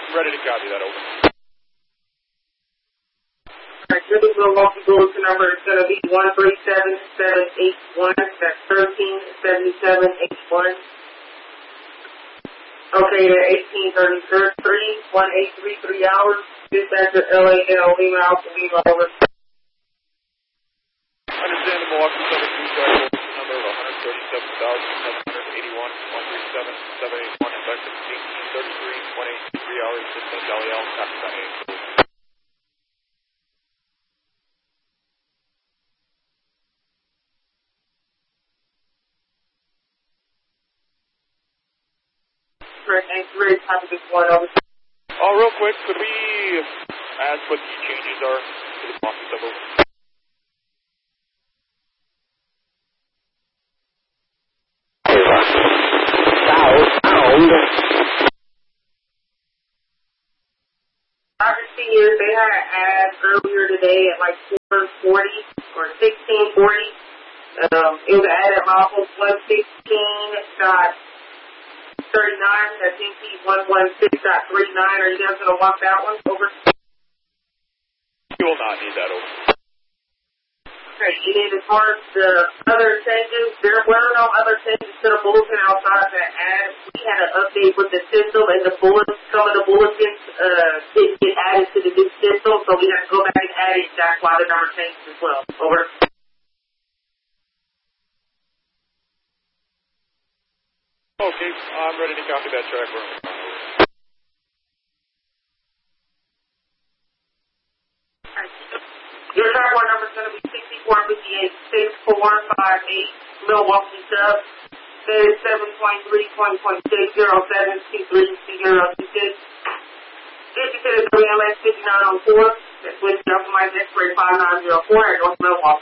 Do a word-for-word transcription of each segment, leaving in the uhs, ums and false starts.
Ready to copy that, over. Alright, this is Milwaukee bulletin number is going to be one three seven seven eight one. That's thirteen seventy-seven eighty-one. Okay, at eighteen thirty-three, one eight three three hours. Dispatcher L A L Lima Alpha Lima, over. Understand the Milwaukee seven two seven number of one thirty-seven thousand seven hundred eighty-one, one three seven seven eight one, effective eighteen thirty-three, one eight three hours, dispatch L A L, copy by A. Thanks, Rick. Copy this one, over. Oh, real quick, could we ask what the changes are to the Milwaukee sub, over? Southbound. I can see is they had an ad earlier today at like four forty or sixteen forty. Um, it was an ad at milepost one sixteen dot thirty-nine. That's N P one sixteen dot thirty-nine. Are you guys going to walk that one, over? You will not need that, over. Okay, and then as far as the other changes, there were no other changes to the bulletin outside of that ad. We had an update with the system, and the bullets, some of the bulletins uh, didn't get added to the new system, so we had to go back and add it. That's why the number changed as well. Over. Okay, I'm ready to copy that track. Your track one number is going to be sixty-four fifty-eight, six four five eight, Milwaukee sub. That is seven point three point six zero seven two three zero two six. Fifty to the W M S fifty-nine oh four. That's with the optimized X-ray five nine zero four at North Milwaukee.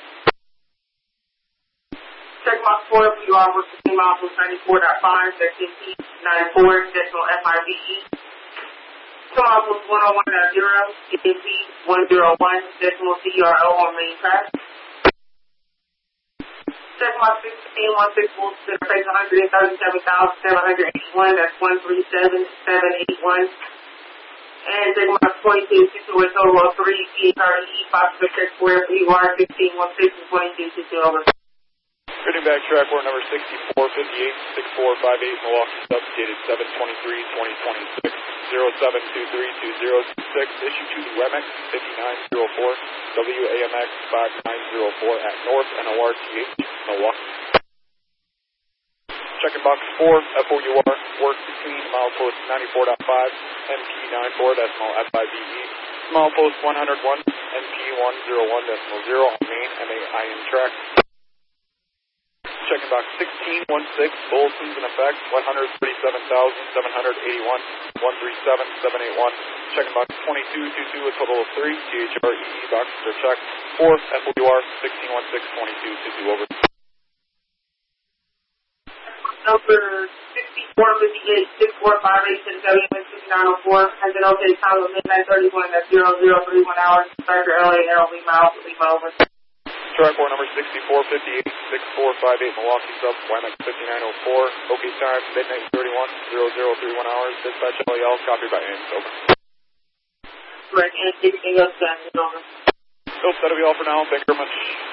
Check box four if you are with the team office ninety-four point five, that's N P ninety-four, decimal F I V E. Come office one oh one point zero, N P one oh one, decimal C R O on main track. Check box sixteen one six volts, interface one thirty-seven thousand seven hundred eighty-one, that's one three seven seven eight one. And check box twenty-two situate total of three, P H R E, five six square, P R fifteen one six and twenty-two sixty over. Reading back track word number sixty-four fifty-eight, six four five eight, Milwaukee sub, dated seven twenty-three twenty twenty-six, zero seven two three two zero two six, issue to the W M X fifty-nine oh four, W A M X five nine oh four at North N O R T H, Milwaukee. Checking box four, F O U R, work between milepost ninety-four point five, N P ninety-four, decimal F I V E, milepost one oh one, N P one oh one, decimal zero on main M A I N track. Checking box sixteen one six, bulletins in effect, one thirty-seven thousand seven hundred eighty-one, one three seven seven eight one. Checking box twenty-two twenty-two, a total of three, T H R E E boxes are checked. four, F O U R, sixteen one six, twenty-two twenty-two, over. Number sixty-four fifty-eight, six four five eight, to the W M S fifty-nine oh four, has been okay, time of midnight thirty-one, that's zero zero three one hours, Doctor L A L, Lima Alpha, Lima, over. Track board number sixty-four fifty-eight, six four five eight, Milwaukee sub, W M X fifty-nine oh four, okay time, midnight thirty-one, zero zero three one hours, dispatch L A L, copy by A M S, over. Right, and anything else done, over. Nope, that'll be all for now, thank you very much.